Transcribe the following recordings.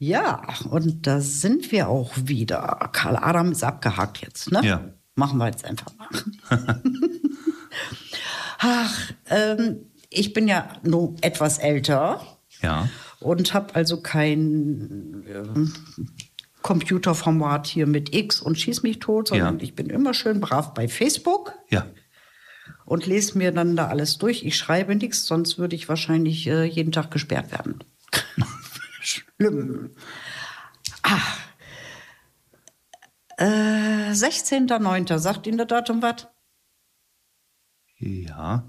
Ja, und da sind wir auch wieder. Karl Adam ist abgehakt jetzt, ne? Ja. Machen wir jetzt einfach mal. Ach, ich bin ja nur etwas älter. Ja. Und habe also kein Computerformat hier mit X und schieß mich tot, sondern ich bin immer schön brav bei Facebook. Ja. Und lese mir dann da alles durch. Ich schreibe nichts, sonst würde ich wahrscheinlich jeden Tag gesperrt werden. Schlimm. 16.09. Sagt Ihnen das Datum was? Ja.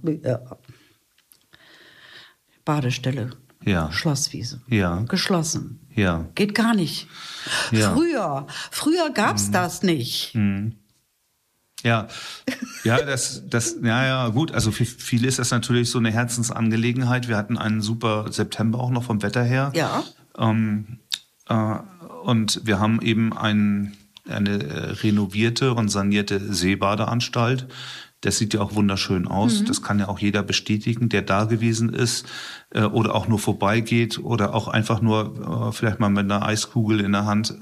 Badestelle. Ja. Schlosswiese. Ja. Geschlossen. Ja. Geht gar nicht. Ja. Früher gab's das nicht. Ja, ja, gut. Also für viele ist das natürlich so eine Herzensangelegenheit. Wir hatten einen super September auch noch vom Wetter her. Ja. Und wir haben eben eine renovierte und sanierte Seebadeanstalt. Das sieht ja auch wunderschön aus. Das kann ja auch jeder bestätigen, der da gewesen ist oder auch nur vorbeigeht oder auch einfach nur vielleicht mal mit einer Eiskugel in der Hand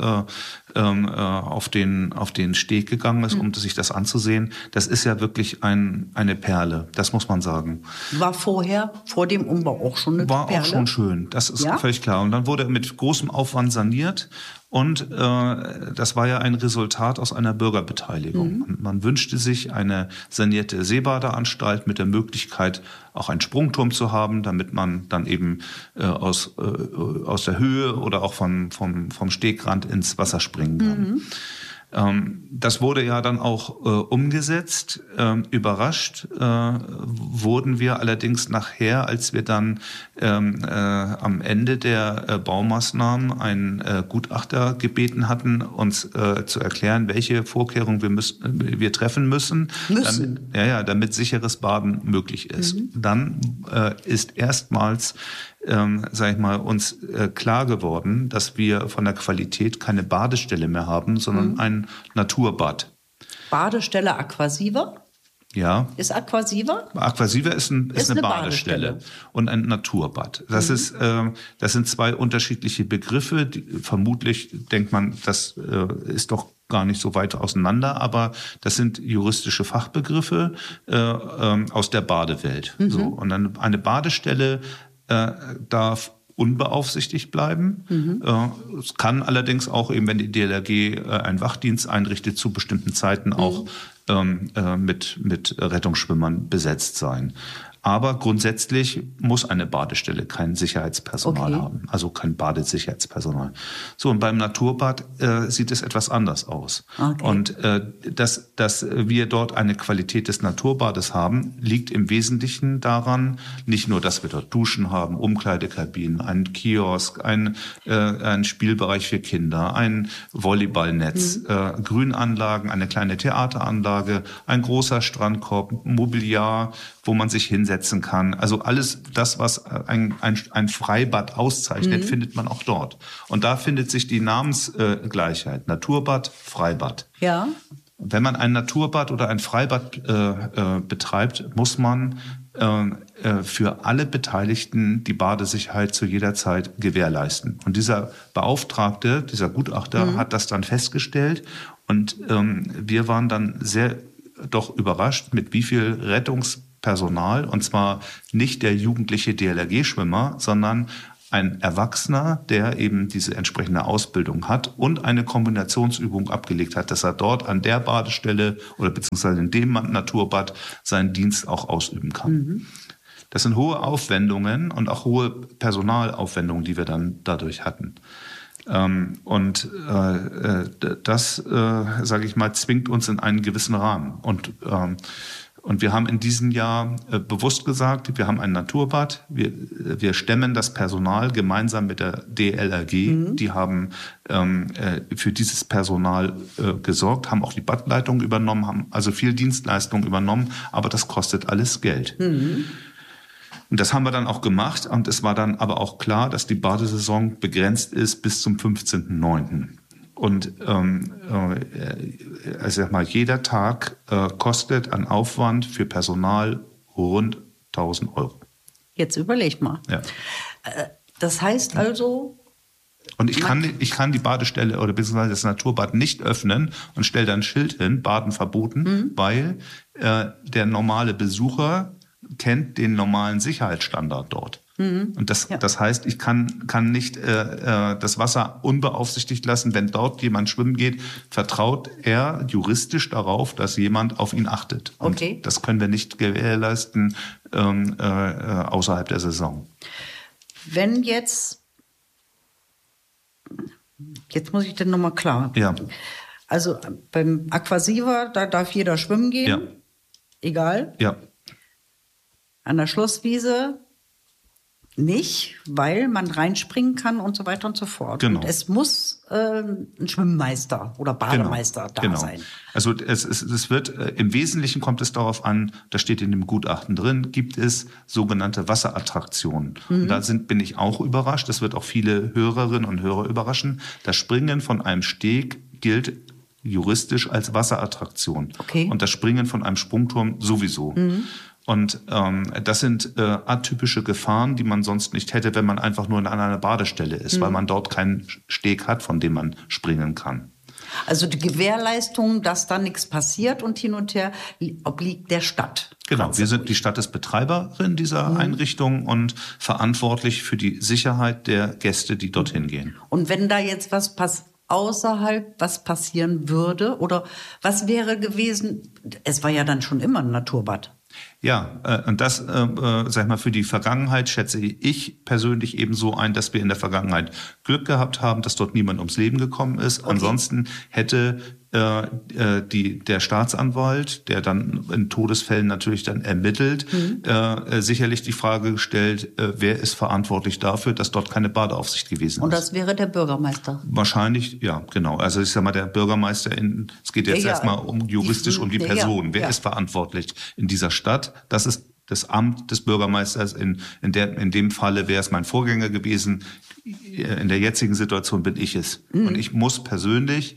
auf den Steg gegangen ist, um sich das anzusehen. Das ist ja wirklich eine Perle, das muss man sagen. War vor dem Umbau auch schon eine War Perle? auch schon schön, das ist Ja? völlig klar. Und dann wurde mit großem Aufwand saniert. Und das war ja ein Resultat aus einer Bürgerbeteiligung. Und man wünschte sich eine sanierte Seebadeanstalt mit der Möglichkeit, auch einen Sprungturm zu haben, damit man dann eben aus der Höhe oder auch vom Stegrand ins Wasser springen kann. Das wurde ja dann auch umgesetzt. Überrascht wurden wir allerdings nachher, als wir dann am Ende der Baumaßnahmen einen Gutachter gebeten hatten, uns zu erklären, welche Vorkehrungen wir treffen müssen. Damit sicheres Baden möglich ist. Dann ist erstmals uns klar geworden, dass wir von der Qualität keine Badestelle mehr haben, sondern ein Naturbad. Badestelle Aquasiva? Ja. Ist Aquasiva? Aquasiva ist eine Badestelle und ein Naturbad. Das sind zwei unterschiedliche Begriffe. Vermutlich denkt man, das ist doch gar nicht so weit auseinander, aber das sind juristische Fachbegriffe aus der Badewelt. So. Und eine Badestelle darf unbeaufsichtigt bleiben. Es kann allerdings auch eben, wenn die DLRG einen Wachdienst einrichtet, zu bestimmten Zeiten auch mit Rettungsschwimmern besetzt sein. Aber grundsätzlich muss eine Badestelle kein Sicherheitspersonal haben, also kein Badesicherheitspersonal. So, und beim Naturbad sieht es etwas anders aus. Okay. Und dass wir dort eine Qualität des Naturbades haben, liegt im Wesentlichen daran, nicht nur, dass wir dort Duschen haben, Umkleidekabinen, einen Kiosk, einen Spielbereich für Kinder, ein Volleyballnetz, Grünanlagen, eine kleine Theateranlage, ein großer Strandkorb, Mobiliar, wo man sich hinsetzen kann. Also alles das, was ein Freibad auszeichnet, findet man auch dort. Und da findet sich die Namensgleichheit. Naturbad, Freibad. Ja. Wenn man ein Naturbad oder ein Freibad betreibt, muss man für alle Beteiligten die Badesicherheit zu jeder Zeit gewährleisten. Und dieser Beauftragte, dieser Gutachter hat das dann festgestellt. Und wir waren dann doch überrascht, mit wie viel Rettungspersonal, und zwar nicht der jugendliche DLRG-Schwimmer, sondern ein Erwachsener, der eben diese entsprechende Ausbildung hat und eine Kombinationsübung abgelegt hat, dass er dort an der Badestelle oder beziehungsweise in dem Naturbad seinen Dienst auch ausüben kann. Das sind hohe Aufwendungen und auch hohe Personalaufwendungen, die wir dann dadurch hatten. Das, sage ich mal, zwingt uns in einen gewissen Rahmen. Und wir haben in diesem Jahr bewusst gesagt, wir haben ein Naturbad, wir stemmen das Personal gemeinsam mit der DLRG. Die haben für dieses Personal gesorgt, haben auch die Badleitung übernommen, haben also viel Dienstleistung übernommen, aber das kostet alles Geld. Und das haben wir dann auch gemacht. Und es war dann aber auch klar, dass die Badesaison begrenzt ist bis zum 15.09. Und ich sag mal, jeder Tag kostet an Aufwand für Personal rund 1.000 Euro. Jetzt überleg mal. Ja. Das heißt also, Und ich kann die Badestelle oder beziehungsweise das Naturbad nicht öffnen und stelle dann ein Schild hin, Baden verboten, weil der normale Besucher kennt den normalen Sicherheitsstandard dort. Und das heißt, ich kann nicht das Wasser unbeaufsichtigt lassen. Wenn dort jemand schwimmen geht, vertraut er juristisch darauf, dass jemand auf ihn achtet. Okay. Und das können wir nicht gewährleisten außerhalb der Saison. Wenn jetzt muss ich denn nochmal klar. Ja. Also beim Aquasiva, da darf jeder schwimmen gehen. Ja. Egal. Ja. An der Schlosswiese nicht, weil man reinspringen kann und so weiter und so fort. Genau. Und es muss ein Schwimmmeister oder Bademeister da sein. Also es wird im Wesentlichen kommt es darauf an, da steht in dem Gutachten drin, gibt es sogenannte Wasserattraktionen. Und da bin ich auch überrascht, das wird auch viele Hörerinnen und Hörer überraschen. Das Springen von einem Steg gilt juristisch als Wasserattraktion. Okay. Und das Springen von einem Sprungturm sowieso. Und das sind atypische Gefahren, die man sonst nicht hätte, wenn man einfach nur an einer Badestelle ist, weil man dort keinen Steg hat, von dem man springen kann. Also die Gewährleistung, dass da nichts passiert und hin und her, obliegt der Stadt. Genau, die Stadt ist Betreiberin dieser Einrichtung und verantwortlich für die Sicherheit der Gäste, die dorthin gehen. Und wenn da jetzt was außerhalb was passieren würde oder was wäre gewesen, es war ja dann schon immer ein Naturbad. Ja, und das, sag ich mal, für die Vergangenheit schätze ich persönlich eben so ein, dass wir in der Vergangenheit Glück gehabt haben, dass dort niemand ums Leben gekommen ist. Okay. Ansonsten hätte der Staatsanwalt, der dann in Todesfällen natürlich dann ermittelt, sicherlich die Frage gestellt, wer ist verantwortlich dafür, dass dort keine Badeaufsicht gewesen ist. Und das wäre der Bürgermeister? Wahrscheinlich, ja, genau. Also ich sag mal, der Bürgermeister, es geht jetzt erstmal um juristisch um die Person. Wer ist verantwortlich in dieser Stadt? Das ist das Amt des Bürgermeisters. In dem Falle wäre es mein Vorgänger gewesen. In der jetzigen Situation bin ich es. Und ich muss persönlich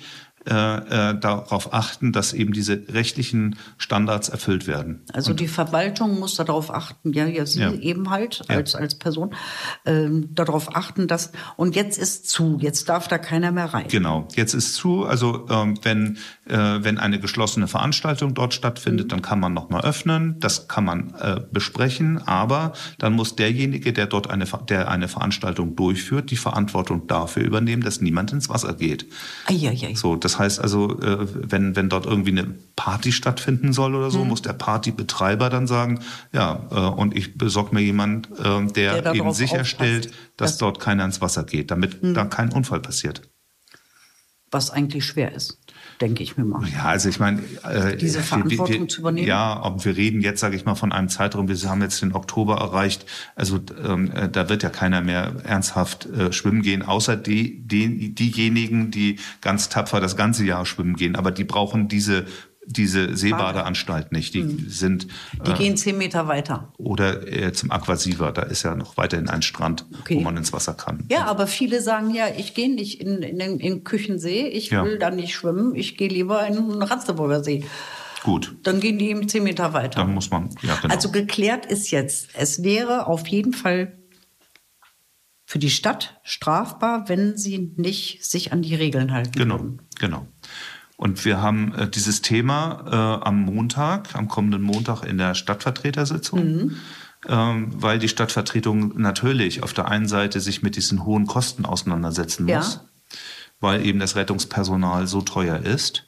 darauf achten, dass eben diese rechtlichen Standards erfüllt werden. Also die Verwaltung muss darauf achten, Sie eben halt als Person, darauf achten, dass, und jetzt ist zu, jetzt darf da keiner mehr rein. Genau, jetzt ist zu, also wenn eine geschlossene Veranstaltung dort stattfindet, dann kann man nochmal öffnen, das kann man besprechen, aber dann muss derjenige, der dort eine Veranstaltung durchführt, die Verantwortung dafür übernehmen, dass niemand ins Wasser geht. So, das heißt also, wenn dort irgendwie eine Party stattfinden soll oder so, muss der Partybetreiber dann sagen, und ich besorge mir jemanden, der eben sicherstellt, dass dort keiner ins Wasser geht, damit da kein Unfall passiert. Was eigentlich schwer ist, denke ich mir mal. Ja, also ich meine, diese Verantwortung zu übernehmen. Ja, aber wir reden jetzt, sage ich mal, von einem Zeitraum, wir haben jetzt den Oktober erreicht, also da wird ja keiner mehr ernsthaft schwimmen gehen, außer diejenigen, die ganz tapfer das ganze Jahr schwimmen gehen, aber die brauchen diese Seebadeanstalt nicht. Die sind. Die gehen 10 Meter weiter. Oder zum Aquasiva, da ist ja noch weiterhin ein Strand, wo man ins Wasser kann. Ja, aber viele sagen ja, ich gehe nicht in Küchensee, ich will da nicht schwimmen, ich gehe lieber in den Ratzeburger See. Gut. Dann gehen die eben 10 Meter weiter. Dann muss man, genau. Also geklärt ist jetzt, es wäre auf jeden Fall für die Stadt strafbar, wenn sie nicht sich an die Regeln halten. Genau. Und wir haben dieses Thema am kommenden Montag in der Stadtvertretersitzung, weil die Stadtvertretung natürlich auf der einen Seite sich mit diesen hohen Kosten auseinandersetzen muss, weil eben das Rettungspersonal so teuer ist.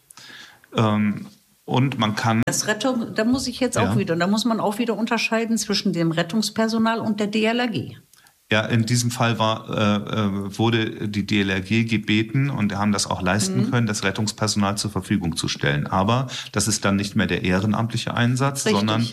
Und man kann... Da muss ich jetzt auch wieder, da muss man auch wieder unterscheiden zwischen dem Rettungspersonal und der DLRG. Ja, in diesem Fall wurde die DLRG gebeten und haben das auch leisten können, das Rettungspersonal zur Verfügung zu stellen. Aber das ist dann nicht mehr der ehrenamtliche Einsatz, sondern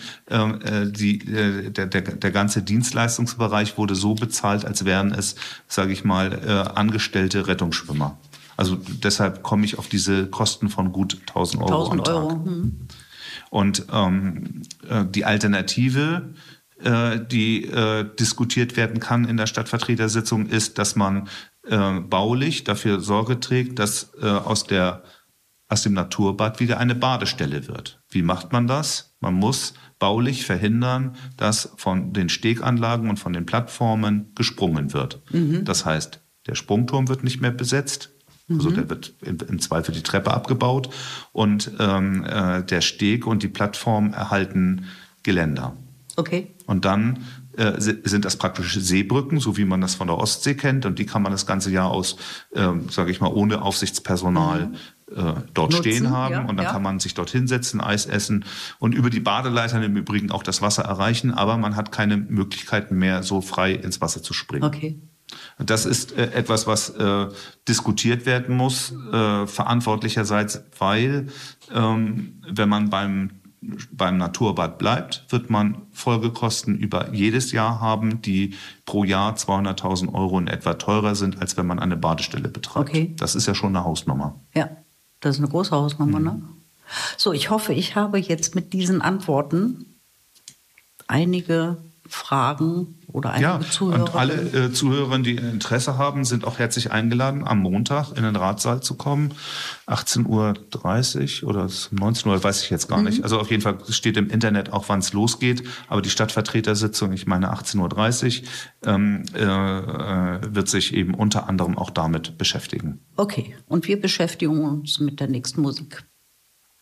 der ganze Dienstleistungsbereich wurde so bezahlt, als wären es, sage ich mal, angestellte Rettungsschwimmer. Also deshalb komme ich auf diese Kosten von gut 1.000 Euro am Tag. Und die Alternative, die diskutiert werden kann in der Stadtvertretersitzung, ist, dass man baulich dafür Sorge trägt, dass aus dem Naturbad wieder eine Badestelle wird. Wie macht man das? Man muss baulich verhindern, dass von den Steganlagen und von den Plattformen gesprungen wird. Das heißt, Der Sprungturm wird nicht mehr besetzt. Also der wird im Zweifel die Treppe abgebaut. Und der Steg und die Plattform erhalten Geländer. Okay. Und dann sind das praktische Seebrücken, so wie man das von der Ostsee kennt. Und die kann man das ganze Jahr aus, sage ich mal, ohne Aufsichtspersonal dort nutzen, stehen haben. Ja, und dann kann man sich dort hinsetzen, Eis essen und über die Badeleitern im Übrigen auch das Wasser erreichen. Aber man hat keine Möglichkeiten mehr, so frei ins Wasser zu springen. Okay. Das ist etwas, was diskutiert werden muss, verantwortlicherseits, weil wenn man beim Naturbad bleibt, wird man Folgekosten über jedes Jahr haben, die pro Jahr 200.000 € in etwa teurer sind, als wenn man eine Badestelle betreibt. Okay. Das ist ja schon eine Hausnummer. Ja, das ist eine große Hausnummer, ne? So, ich hoffe, ich habe jetzt mit diesen Antworten einige Fragen oder einige Zuhörer. Und alle Zuhörer, die Interesse haben, sind auch herzlich eingeladen, am Montag in den Ratssaal zu kommen. 18.30 Uhr oder 19 Uhr, weiß ich jetzt gar nicht. Also auf jeden Fall steht im Internet auch, wann es losgeht. Aber die Stadtvertretersitzung, ich meine 18.30 Uhr, wird sich eben unter anderem auch damit beschäftigen. Okay, und wir beschäftigen uns mit der nächsten Musik.